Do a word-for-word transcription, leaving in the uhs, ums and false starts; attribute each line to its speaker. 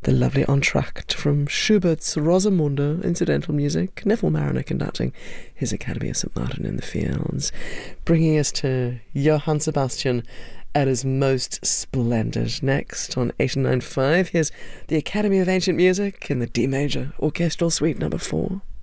Speaker 1: The lovely entr'acte from Schubert's Rosamunde, incidental music, Neville Marriner conducting his Academy of Saint Martin in the Fields, bringing us to Johann Sebastian at his most splendid. Next on eighty-nine point five, here's the Academy of Ancient Music in the D major Orchestral Suite number four.